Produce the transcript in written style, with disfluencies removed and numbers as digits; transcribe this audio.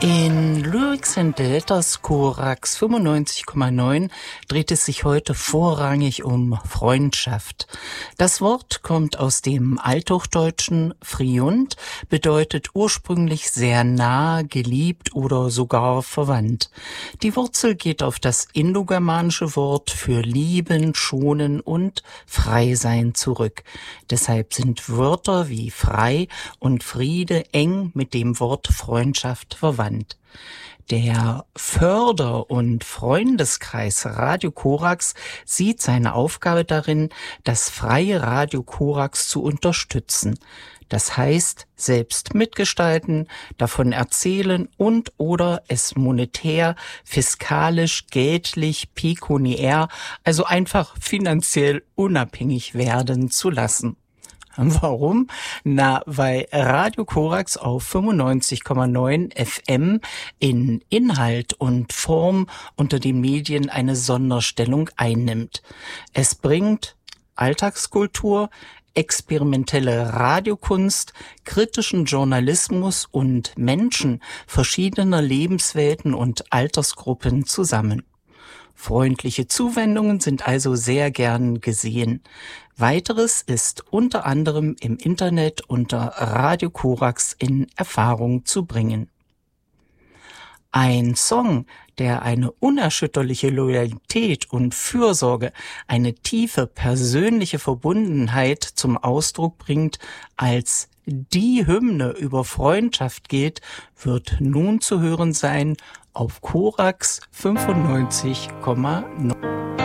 In Lyrics and Letters Korax 95,9 dreht es sich heute vorrangig um Freundschaft. Das Wort kommt aus dem Althochdeutschen. Friund bedeutet ursprünglich sehr nah, geliebt oder sogar verwandt. Die Wurzel geht auf das indogermanische Wort für lieben, schonen und frei sein zurück. Deshalb sind Wörter wie frei und Friede eng mit dem Wort Freundschaft verwandt. Der Förder- und Freundeskreis Radio Korax sieht seine Aufgabe darin, das freie Radio Korax zu unterstützen. Das heißt, selbst mitgestalten, davon erzählen und oder es monetär, fiskalisch, geldlich, pekuniär, also einfach finanziell unabhängig werden zu lassen. Warum? Na, weil Radio Korax auf 95,9 FM in Inhalt und Form unter den Medien eine Sonderstellung einnimmt. Es bringt Alltagskultur, experimentelle Radiokunst, kritischen Journalismus und Menschen verschiedener Lebenswelten und Altersgruppen zusammen. Freundliche Zuwendungen sind also sehr gern gesehen. Weiteres ist unter anderem im Internet unter Radio Korax in Erfahrung zu bringen. Ein Song, der eine unerschütterliche Loyalität und Fürsorge, eine tiefe persönliche Verbundenheit zum Ausdruck bringt, als die Hymne über Freundschaft gilt, wird nun zu hören sein auf Korax 95,9.